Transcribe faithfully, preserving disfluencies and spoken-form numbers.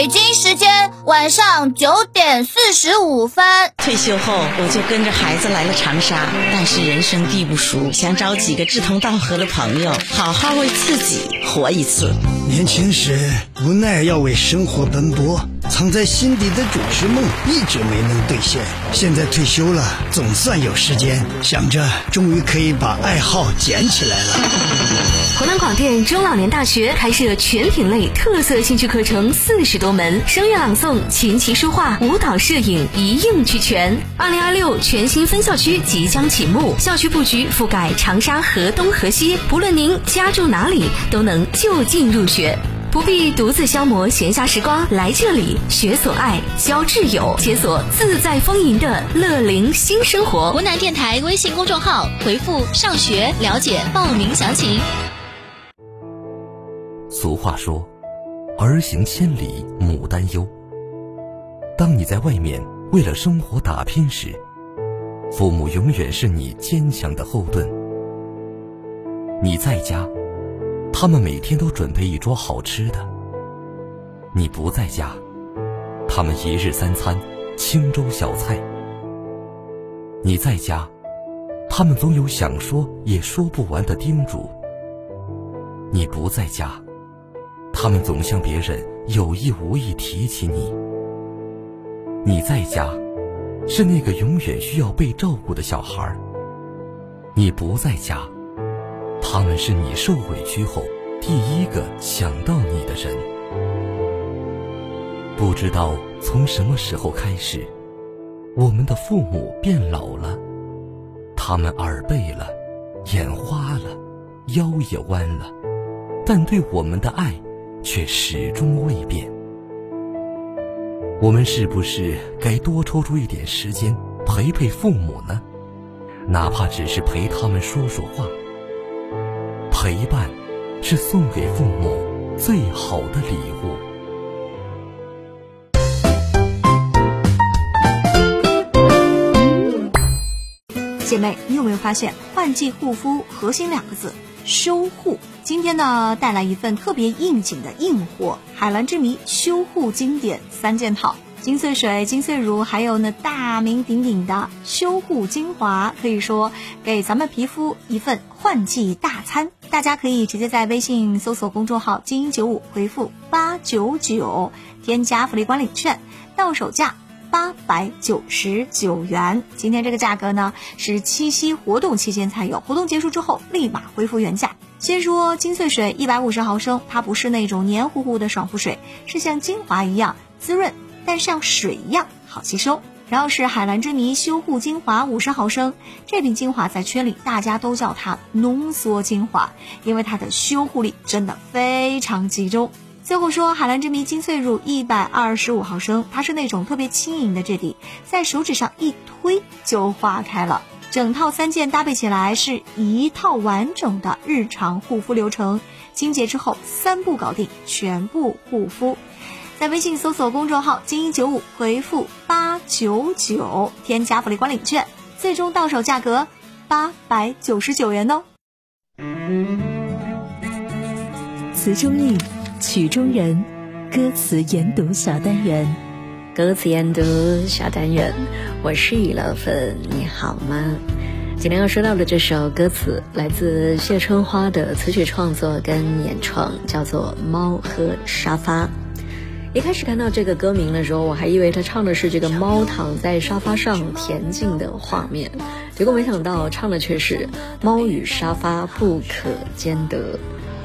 北京时间晚上九点四十五分。 退休后我就跟着孩子来了长沙，但是人生地不熟，想找几个志同道合的朋友，好好为自己活一次。 年轻时无奈要为生活奔波，藏在心底的主持梦一直没能兑现。现在退休了，总算有时间，想着终于可以把爱好捡起来了。 湖南广电中老年大学开设全品类特色兴趣课程四十多门，声乐朗诵、琴棋书画、舞蹈摄影一应俱全。二零二六全新分校区即将启幕，校区布局覆盖长沙河东河西，不论您家住哪里，都能就近入学。不必独自消磨闲暇时光，来这里学所爱，交挚友，解锁自在丰盈的乐龄新生活。 湖南电台微信公众号回复上学了解报名详情。 俗话说，儿行千里母担忧。当你在外面为了生活打拼时，父母永远是你坚强的后盾。你在家，他们每天都准备一桌好吃的；你不在家，他们一日三餐清粥小菜；你在家，他们总有想说也说不完的叮嘱；你不在家，他们总向别人有意无意提起你。你在家，是那个永远需要被照顾的小孩；你不在家，他们是你受委屈后第一个想到你的人。不知道从什么时候开始，我们的父母变老了，他们耳背了，眼花了，腰也弯了，但对我们的爱却始终未变。我们是不是该多抽出一点时间陪陪父母呢？哪怕只是陪他们说说话。陪伴是送给父母最好的礼物。 姐妹，你有没有发现换季护肤核心两个字修护？今天呢，带来一份特别应景的硬货，海蓝之谜修护经典三件套，金穗水、金穗乳，还有呢大名鼎鼎的修护精华，可以说给咱们皮肤一份换季大餐。大家可以直接在微信搜索公众号精英九五，回复八九九，添加福利管理券，到手价八百九十九元。今天这个价格呢是七夕活动期间才有，活动结束之后立马恢复原价。先说金穗水一百五十毫升，它不是那种黏糊糊的爽肤水，是像精华一样滋润，但像水一样好吸收。然后是海蓝之谜修护精华五十毫升，这瓶精华在圈里大家都叫它浓缩精华，因为它的修护力真的非常集中。最后说海蓝之谜金穗乳一百二十五毫升，它是那种特别轻盈的质地，在手指上一推就化开了。整套三件搭配起来是一套完整的日常护肤流程，清洁之后三步搞定全部护肤。在微信搜索公众号精英九五，回复八九九，添加福利管理券，最终到手价格八百九十九元哦。 词中意，曲中人，歌词研读小单元。 歌词研读小单元，我是雨乐粉，你好吗？今天要说到的这首歌词来自谢春花的词曲创作跟演唱，叫做《猫和沙发》。一开始看到这个歌名的时候，我还以为他唱的是这个猫躺在沙发上恬静的画面，结果没想到唱的却是猫与沙发不可兼得。